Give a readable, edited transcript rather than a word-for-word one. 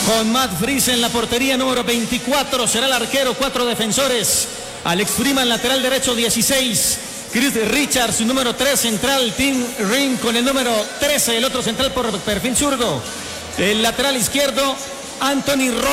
Con Matt Freese en la portería número 24, será el arquero, 4 defensores. Alex Freeman, lateral derecho, 16. Chris Richards, número 3, central. Tim Ring con el número 13, el otro central por perfil zurdo. El lateral izquierdo, Anthony Ross.